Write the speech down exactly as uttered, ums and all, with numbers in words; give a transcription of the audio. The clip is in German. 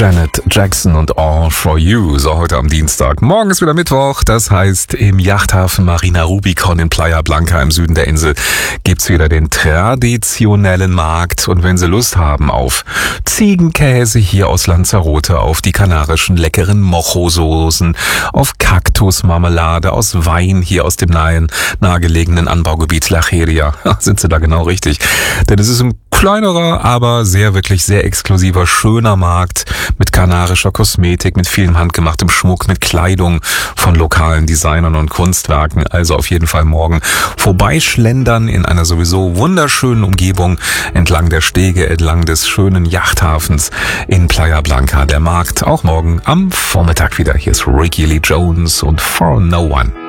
Janet Jackson und All For You, so heute am Dienstag. Morgen ist wieder Mittwoch, das heißt, im Yachthafen Marina Rubicon in Playa Blanca im Süden der Insel gibt's wieder den traditionellen Markt. Und wenn Sie Lust haben auf Ziegenkäse hier aus Lanzarote, auf die kanarischen leckeren Mojo-Soßen, auf Kaktusmarmelade, aus Wein hier aus dem nahen, nahegelegenen Anbaugebiet La Jeria, sind Sie da genau richtig. Denn es ist ein kleinerer, aber sehr, wirklich sehr exklusiver, schöner Markt mit kanarischer Kosmetik, mit vielem handgemachtem Schmuck, mit Kleidung von lokalen Designern und Kunstwerken. Also auf jeden Fall morgen vorbeischlendern in einer sowieso wunderschönen Umgebung entlang der Stege, entlang des schönen Yachthafens in Playa Blanca. Der Markt auch morgen am Vormittag wieder. Hier ist Ricky Lee Jones und For No One.